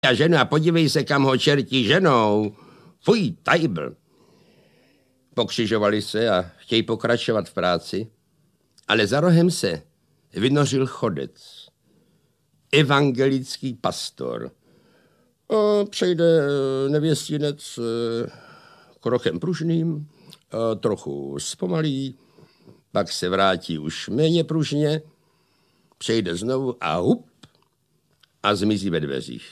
a ženu a podívej se, kam ho čerti ženou. Fuj, tajbl. Pokřižovali se a chtějí pokračovat v práci, ale za rohem se vynořil chodec. Evangelický pastor. Přejde nevěstinec krokem pružným, trochu zpomalí, pak se vrátí už méně pružně, přejde znovu a hup a zmizí ve dveřích.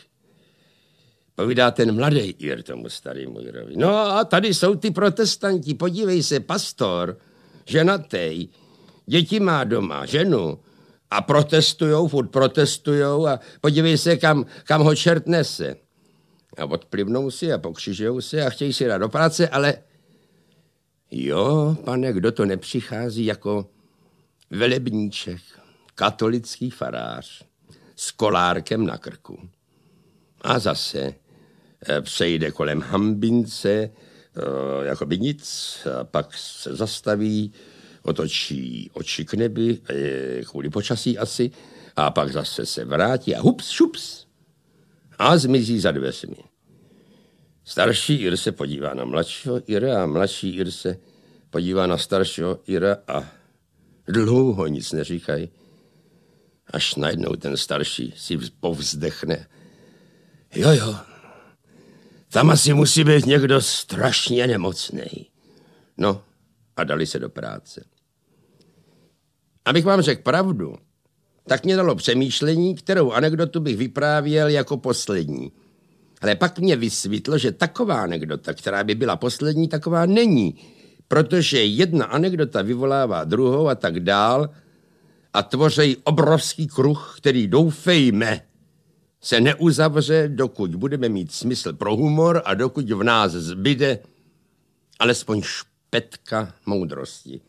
Povídá ten mladý Ir tomu starému Jirovi. No a tady jsou ty protestanti, podívej se, pastor, ženatej, děti má doma, ženu a furt protestujou a podívej se, kam ho čert nese. A odplivnou si a pokřižujou se a chtějí si dát do práce, ale jo, pane, kdo to nepřichází jako velebníček, katolický farář s kolárkem na krku. A zase přejde kolem hambince, jako by nic, a pak se zastaví, otočí oči k nebi, kvůli počasí asi, a pak zase se vrátí a hups, šups, a zmizí za dveřmi. Starší Ir se podívá na mladšího Ira a mladší Ir se podívá na staršího Ira a dlouho nic neříkají, až najednou ten starší si povzdechne. Jo, tam asi musí být někdo strašně nemocnej. No a dali se do práce. Abych vám řekl pravdu, tak mě dalo přemýšlení, kterou anekdotu bych vyprávěl jako poslední. Ale pak mě vysvětlo, že taková anekdota, která by byla poslední, taková není. Protože jedna anekdota vyvolává druhou a tak dál a tvoří obrovský kruh, který doufejme se neuzavře, dokud budeme mít smysl pro humor a dokud v nás zbyde alespoň špetka moudrosti.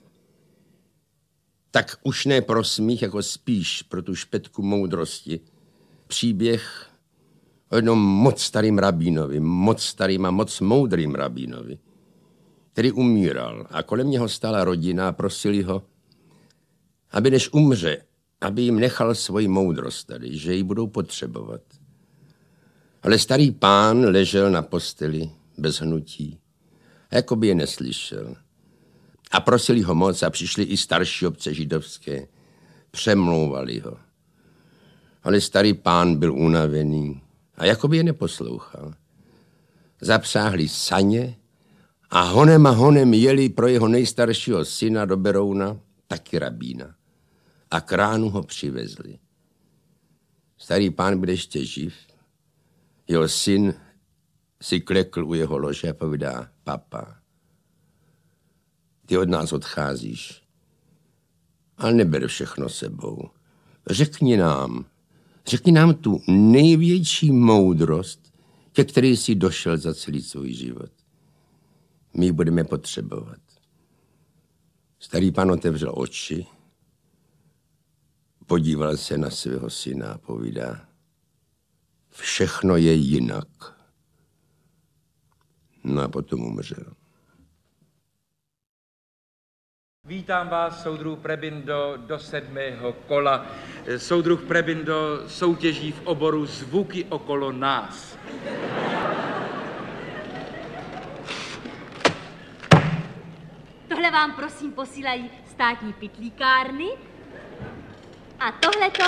Tak už ne pro smích, jako spíš pro tu špetku moudrosti. Příběh o jednom moc starým rabínovi, moc starým a moc moudrým rabínovi, který umíral a kolem něho stála rodina a prosili ho, aby než umře, aby jim nechal svoji moudrost tady, že ji budou potřebovat. Ale starý pán ležel na posteli bez hnutí, jako by je neslyšel. A prosili ho moc a přišli i starší obce židovské. Přemlouvali ho. Ale starý pán byl unavený a jako by je neposlouchal. Zapsáhli saně a honem jeli pro jeho nejstaršího syna do Berouna, taky rabína. A k ránu ho přivezli. Starý pán byl ještě živ. Jeho syn si klekl u jeho lože a povídá, papa, ty od nás odcházíš, ale neber všechno sebou. Řekni nám tu největší moudrost, ke které jsi došel za celý svůj život. My ji budeme potřebovat. Starý pán otevřel oči, podíval se na svého syna a povídá, všechno je jinak. No a potom umřel. Vítám vás, soudruh Prebindo, do 7. kola. Soudruh Prebindo soutěží v oboru Zvuky okolo nás. Tohle vám prosím posílají státní pytlíkárny a tohleto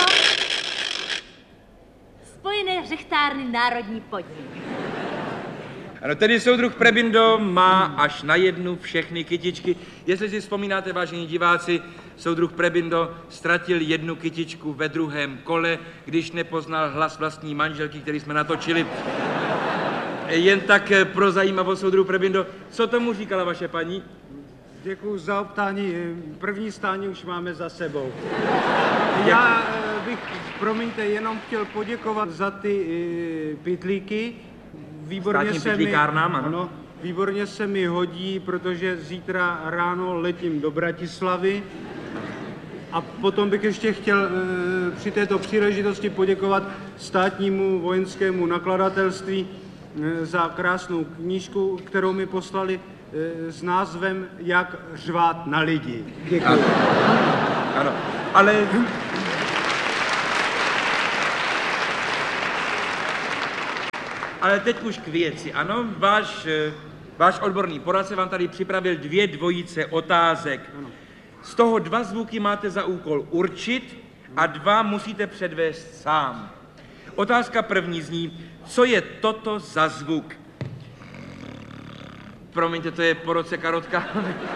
Spojené řechtárny Národní podnik. Ano, tedy soudruh Prebindo má až na jednu všechny kytičky. Jestli si vzpomínáte, vážení diváci, soudruh Prebindo ztratil jednu kytičku ve druhém kole, když nepoznal hlas vlastní manželky, který jsme natočili. Jen tak pro zajímavost, soudruh Prebindo, co tomu říkala vaše paní? Děkuji za optání. První stání už máme za sebou. Já bych, promiňte, jenom chtěl poděkovat za ty pytlíky. Státním pytlíkárnám, ano. Výborně se mi hodí, protože zítra ráno letím do Bratislavy. A potom bych ještě chtěl při této příležitosti poděkovat státnímu vojenskému nakladatelství za krásnou knížku, kterou mi poslali s názvem Jak řvát na lidi. Děkuji. Ano, ale Ale teď už k věci. Ano, váš odborný poradce vám tady připravil 2 dvojice otázek. Z toho 2 zvuky máte za úkol určit a 2 musíte předvést sám. Otázka první zní, co je toto za zvuk? Promiňte, to je po roce karotka.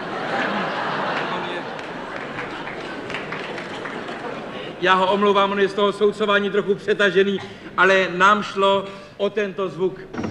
Já ho omlouvám, on je z toho soucování trochu přetažený, ale nám šlo o tento zvuk.